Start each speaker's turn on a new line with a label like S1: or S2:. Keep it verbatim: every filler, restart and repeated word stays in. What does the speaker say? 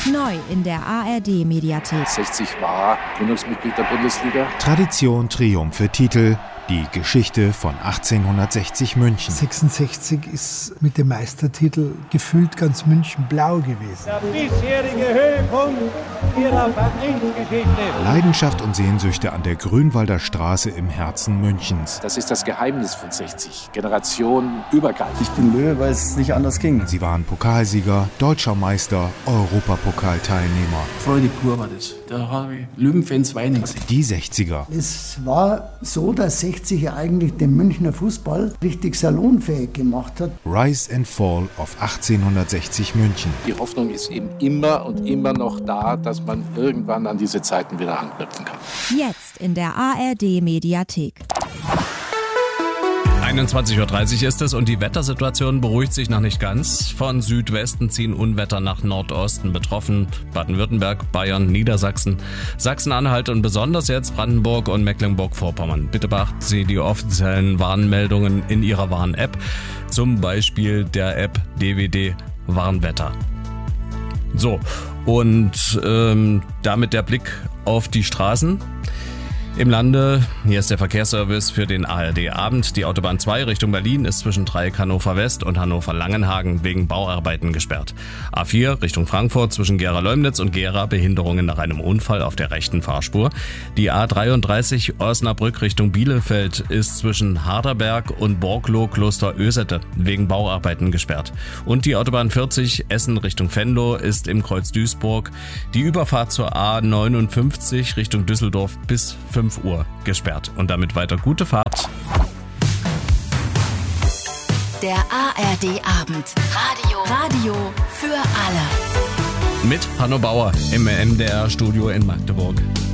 S1: Neu in der A R D-Mediathek.
S2: sechzig war Gründungsmitglied der Bundesliga.
S3: Tradition, Triumphe, Titel. Die Geschichte von achtzehnhundertsechzig München.
S4: sechsundsechzig ist mit dem Meistertitel gefühlt ganz München blau gewesen.
S5: Der bisherige Höhepunkt ihrer Vereinsgeschichte.
S3: Leidenschaft und Sehnsüchte an der Grünwalder Straße im Herzen Münchens.
S2: Das ist das Geheimnis von sechzig. Generation übergreifend.
S6: Ich bin Löwe, weil es nicht anders ging.
S3: Sie waren Pokalsieger, Deutscher Meister, Europapokalteilnehmer.
S7: Freude pur war das. Da habe ich Löwenfans weinen gesehen.
S3: Die sechziger.
S8: Es war so, dass sechzig ja eigentlich den Münchner Fußball richtig salonfähig gemacht hat.
S3: Rise and Fall of achtzehnhundertsechzig München.
S2: Die Hoffnung ist eben immer und immer noch da, dass man irgendwann an diese Zeiten wieder anknüpfen kann.
S1: Jetzt in der A R D-Mediathek.
S9: einundzwanzig Uhr dreißig ist es und die Wettersituation beruhigt sich noch nicht ganz. Von Südwesten ziehen Unwetter nach Nordosten. Betroffen Baden-Württemberg, Bayern, Niedersachsen, Sachsen-Anhalt und besonders jetzt Brandenburg und Mecklenburg-Vorpommern. Bitte beachten Sie die offiziellen Warnmeldungen in Ihrer Warn-App, zum Beispiel der App D W D Warnwetter. So, und ähm, damit der Blick auf die Straßen. Im Lande, hier ist der Verkehrsservice für den A R D-Abend. Die Autobahn zwei Richtung Berlin ist zwischen Dreieck Hannover West und Hannover-Langenhagen wegen Bauarbeiten gesperrt. A vier Richtung Frankfurt zwischen Gera-Leumnitz und Gera Behinderungen nach einem Unfall auf der rechten Fahrspur. Die A dreiunddreißig Osnabrück Richtung Bielefeld ist zwischen Harderberg und Borglo-Kloster-Ösette wegen Bauarbeiten gesperrt. Und die Autobahn vierzig Essen Richtung Venlo ist im Kreuz Duisburg die Überfahrt zur A neunundfünfzig Richtung Düsseldorf bis fünf Uhr gesperrt. Und damit weiter gute Fahrt.
S1: Der A R D-Abend. Radio. Radio für alle.
S9: Mit Hanno Bauer im M D R-Studio in Magdeburg.